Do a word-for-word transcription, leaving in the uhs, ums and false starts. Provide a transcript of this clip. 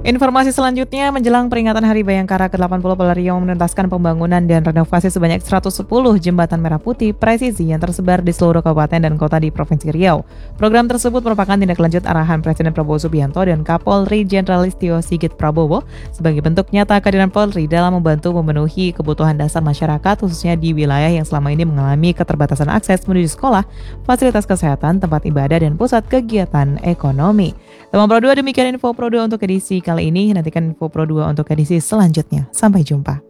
Informasi selanjutnya, menjelang peringatan Hari Bayangkara ke delapan puluh, Polri yang menuntaskan pembangunan dan renovasi sebanyak seratus sepuluh jembatan merah putih presisi yang tersebar di seluruh kabupaten dan kota di Provinsi Riau. Program tersebut merupakan tindak lanjut arahan Presiden Prabowo Subianto dan Kapolri Jenderal Listio Sigit Prabowo sebagai bentuk nyata kehadiran Polri dalam membantu memenuhi kebutuhan dasar masyarakat, khususnya di wilayah yang selama ini mengalami keterbatasan akses menuju sekolah, fasilitas kesehatan, tempat ibadah, dan pusat kegiatan ekonomi. Teman Pro dua, demikian info Pro dua untuk edisi kali ini. Nantikan info Pro dua untuk edisi selanjutnya. Sampai jumpa.